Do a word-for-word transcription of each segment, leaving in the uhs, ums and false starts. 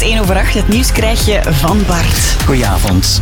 één over acht. Het nieuws krijg je van Bart. Goedenavond.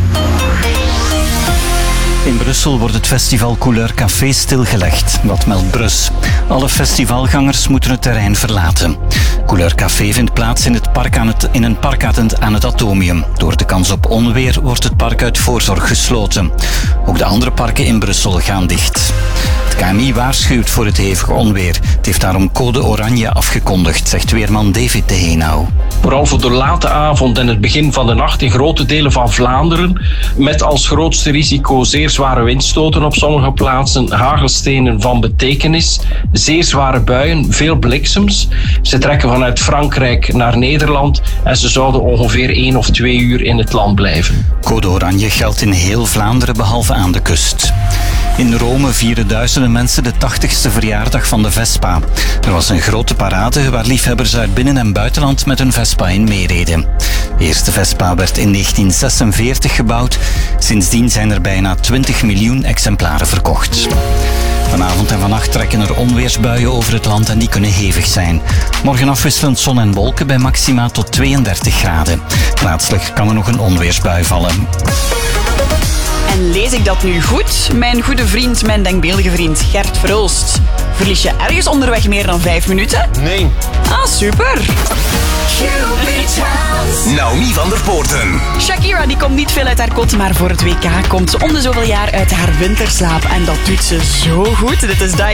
In Brussel wordt het festival Couleur Café stilgelegd. Dat meldt Brus. Alle festivalgangers moeten het terrein verlaten. Couleur Café vindt plaats in, het park aan het, in een park aan het, aan het Atomium. Door de kans op onweer wordt het park uit voorzorg gesloten. Ook de andere parken in Brussel gaan dicht. Het K M I waarschuwt voor het hevige onweer. Het heeft daarom code oranje afgekondigd, zegt weerman David de Heenau. Vooral voor de late avond en het begin van de nacht in grote delen van Vlaanderen. Met als grootste risico zeer zware windstoten op sommige plaatsen, hagelstenen van betekenis, zeer zware buien, veel bliksems. Ze trekken vanuit Frankrijk naar Nederland en ze zouden ongeveer één of twee uur in het land blijven. Code oranje geldt in heel Vlaanderen behalve aan de kust. In Rome vieren duizenden mensen de tachtigste verjaardag van de Vespa. Er was een grote parade waar liefhebbers uit binnen- en buitenland met hun Vespa in meereden. De eerste Vespa werd in negentien zesenveertig gebouwd. Sindsdien zijn er bijna twintig miljoen exemplaren verkocht. Vanavond en vannacht trekken er onweersbuien over het land en die kunnen hevig zijn. Morgen afwisselend zon en wolken bij maxima tot tweeëndertig graden. Plaatselijk kan er nog een onweersbui vallen. En lees ik dat nu goed? Mijn goede vriend, mijn denkbeeldige vriend Gert Verhulst. Verlies je ergens onderweg meer dan vijf minuten? Nee. Ah, super. Naomi van der Poorten. Shakira die komt niet veel uit haar kot, maar voor het W K komt ze om de zoveel jaar uit haar winterslaap. En dat doet ze zo goed. Dit is Die